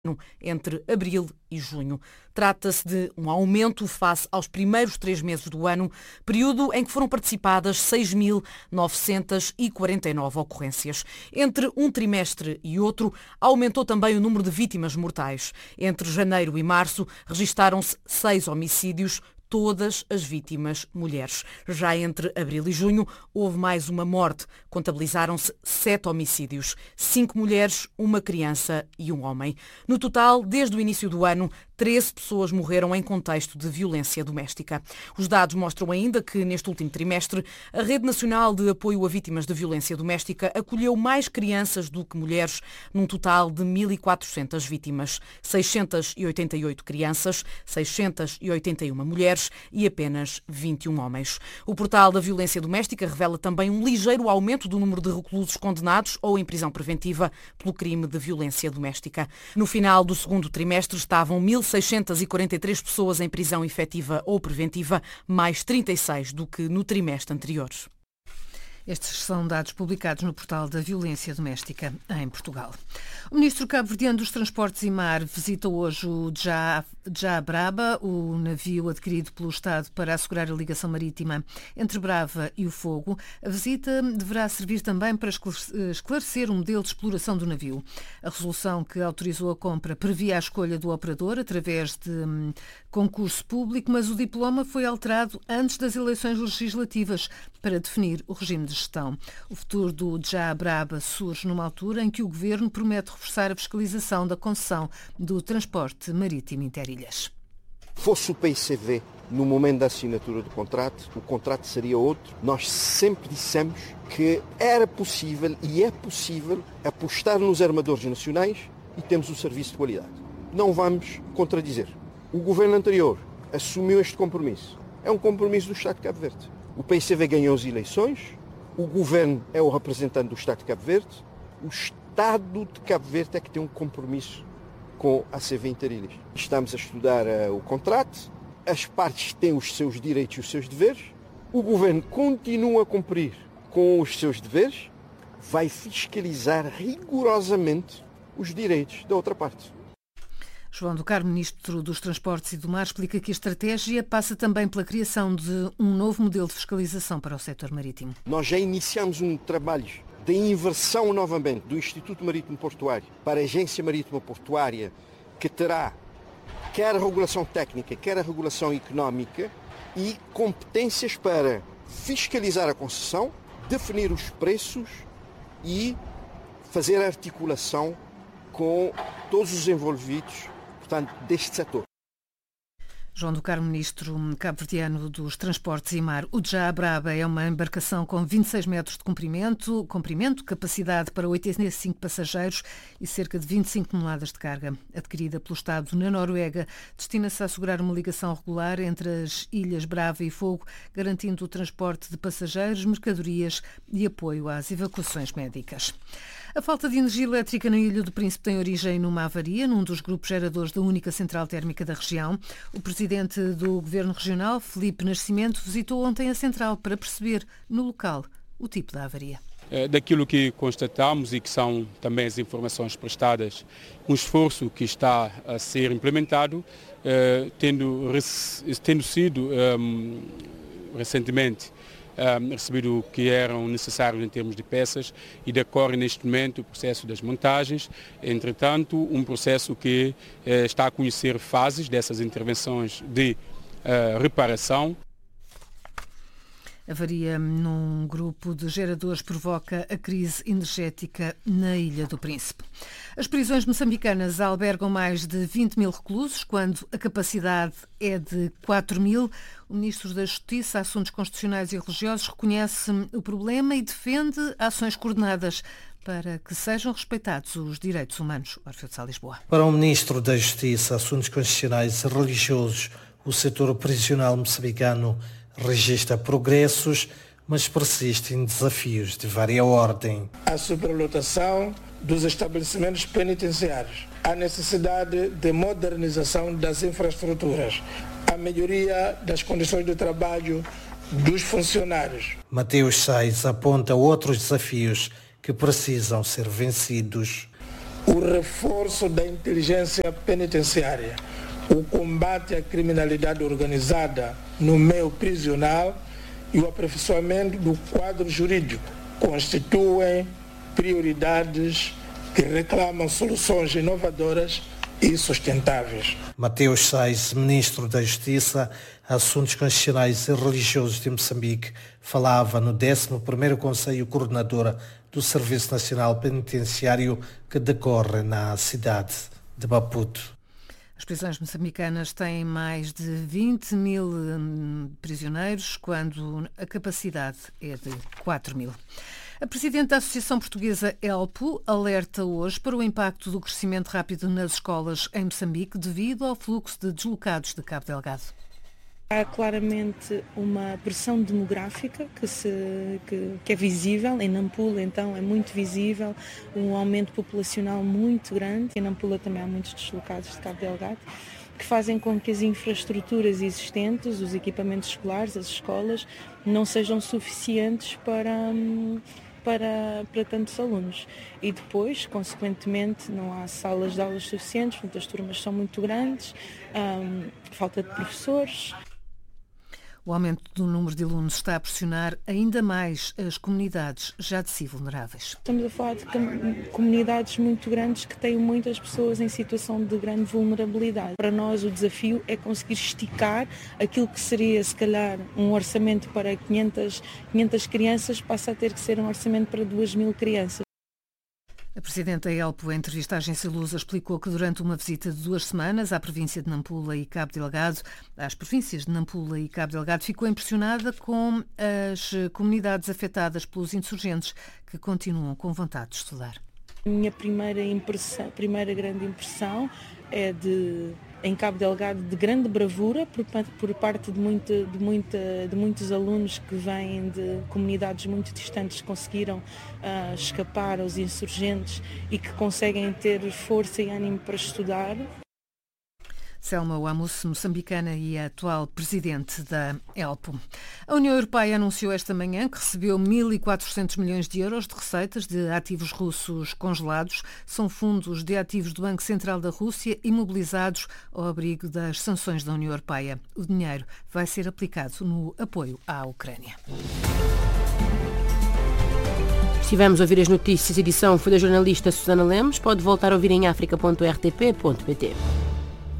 entre abril e junho. Trata-se de um aumento face aos primeiros 3 meses do ano, período em que foram participadas 6.949 ocorrências. Entre um trimestre e outro, aumentou também o número de vítimas mortais. Entre janeiro e março, registaram-se 6 homicídios, todas as vítimas mulheres. Já entre abril e junho, houve mais uma morte. Contabilizaram-se 7 homicídios, 5 mulheres, uma criança e um homem. No total, desde o início do ano, 13 pessoas morreram em contexto de violência doméstica. Os dados mostram ainda que, neste último trimestre, a Rede Nacional de Apoio a Vítimas de Violência Doméstica acolheu mais crianças do que mulheres, num total de 1.400 vítimas. 688 crianças, 681 mulheres e apenas 21 homens. O portal da violência doméstica revela também um ligeiro aumento do número de reclusos condenados ou em prisão preventiva pelo crime de violência doméstica. No final do segundo trimestre estavam 1.643 pessoas em prisão efetiva ou preventiva, mais 36 do que no trimestre anterior. Estes são dados publicados no portal da violência doméstica em Portugal. O ministro cabo-verdiano dos Transportes e Mar visita hoje o Já Braba, o navio adquirido pelo Estado para assegurar a ligação marítima entre Brava e o Fogo. A visita deverá servir também para esclarecer o modelo de exploração do navio. A resolução que autorizou a compra previa a escolha do operador através de concurso público, mas o diploma foi alterado antes das eleições legislativas para definir o regime de gestão. O futuro do Já Braba surge numa altura em que o Governo promete reforçar a fiscalização da concessão do transporte marítimo interilhas. Fosse o PICV no momento da assinatura do contrato, o contrato seria outro. Nós sempre dissemos que era possível e é possível apostar nos armadores nacionais e temos um serviço de qualidade. Não vamos contradizer. O Governo anterior assumiu este compromisso. É um compromisso do Estado de Cabo Verde. O PICV ganhou as eleições, o Governo é o representante do Estado de Cabo Verde, o Estado de Cabo Verde é que tem um compromisso com a ACV Interilhas. Estamos a estudar o contrato, as partes têm os seus direitos e os seus deveres, o Governo continua a cumprir com os seus deveres, vai fiscalizar rigorosamente os direitos da outra parte. João do Carmo, Ministro dos Transportes e do Mar, explica que a estratégia passa também pela criação de um novo modelo de fiscalização para o setor marítimo. Nós já iniciamos um trabalho de inversão novamente do Instituto Marítimo Portuário para a Agência Marítima Portuária, que terá quer a regulação técnica, quer a regulação económica e competências para fiscalizar a concessão, definir os preços e fazer a articulação com todos os envolvidos, portanto, deste setor. João do Carmo, Ministro cabo-verdiano dos Transportes e Mar. O Já Braba é uma embarcação com 26 metros de comprimento, capacidade para 85 passageiros e cerca de 25 toneladas de carga. Adquirida pelo Estado na Noruega, destina-se a assegurar uma ligação regular entre as ilhas Brava e Fogo, garantindo o transporte de passageiros, mercadorias e apoio às evacuações médicas. A falta de energia elétrica na Ilha do Príncipe tem origem numa avaria num dos grupos geradores da única central térmica da região. O presidente do Governo Regional, Filipe Nascimento, visitou ontem a central para perceber no local o tipo da avaria. Daquilo que constatamos e que são também as informações prestadas, um esforço que está a ser implementado, tendo sido recentemente recebido o que eram necessários em termos de peças e decorre neste momento o processo das montagens. Entretanto, um processo que está a conhecer fases dessas intervenções de reparação. Avaria num grupo de geradores provoca a crise energética na Ilha do Príncipe. As prisões moçambicanas albergam mais de 20 mil reclusos, quando a capacidade é de 4 mil. O Ministro da Justiça, Assuntos Constitucionais e Religiosos reconhece o problema e defende ações coordenadas para que sejam respeitados os direitos humanos. Orfeu de Sá, Lisboa. Para o Ministro da Justiça, Assuntos Constitucionais e Religiosos, o setor prisional moçambicano registra progressos, mas persistem desafios de vária ordem. A superlotação dos estabelecimentos penitenciários, a necessidade de modernização das infraestruturas, a melhoria das condições de trabalho dos funcionários. Mateus Sais aponta outros desafios que precisam ser vencidos. o reforço da inteligência penitenciária, o combate à criminalidade organizada no meio prisional e o aperfeiçoamento do quadro jurídico constituem prioridades que reclamam soluções inovadoras e sustentáveis. Mateus Sais, Ministro da Justiça, Assuntos Constitucionais e Religiosos de Moçambique, falava no 11º Conselho Coordenador do Serviço Nacional Penitenciário que decorre na cidade de Maputo. As prisões moçambicanas têm mais de 20 mil prisioneiros, quando a capacidade é de 4 mil. A Presidente da Associação Portuguesa ELPO alerta hoje para o impacto do crescimento rápido nas escolas em Moçambique devido ao fluxo de deslocados de Cabo Delgado. Há claramente uma pressão demográfica que é visível. Em Nampula, então, é muito visível um aumento populacional muito grande. Em Nampula também há muitos deslocados de Cabo Delgado, que fazem com que as infraestruturas existentes, os equipamentos escolares, as escolas, não sejam suficientes para tantos alunos. E depois, consequentemente, não há salas de aulas suficientes, muitas turmas são muito grandes, falta de professores. O aumento do número de alunos está a pressionar ainda mais as comunidades já de si vulneráveis. Estamos a falar de comunidades muito grandes que têm muitas pessoas em situação de grande vulnerabilidade. Para nós o desafio é conseguir esticar aquilo que seria, se calhar, um orçamento para 500 crianças, passa a ter que ser um orçamento para 2.000 crianças. A Presidente da ELPO, em entrevista à Agência Lusa, explicou que durante uma visita de 2 semanas à província de Nampula e Cabo Delgado, às províncias de Nampula e Cabo Delgado, ficou impressionada com as comunidades afetadas pelos insurgentes que continuam com vontade de estudar. A minha primeira grande impressão é em Cabo Delgado de grande bravura por parte de muitos alunos que vêm de comunidades muito distantes, que conseguiram escapar aos insurgentes e que conseguem ter força e ânimo para estudar. Selma Wamus, moçambicana e atual presidente da ELPO. A União Europeia anunciou esta manhã que recebeu 1.400 milhões de euros de receitas de ativos russos congelados. São fundos de ativos do Banco Central da Rússia imobilizados ao abrigo das sanções da União Europeia. O dinheiro vai ser aplicado no apoio à Ucrânia. Estivemos a ouvir as notícias. A edição foi da jornalista Susana Lemos. Pode voltar a ouvir em africa.rtp.pt.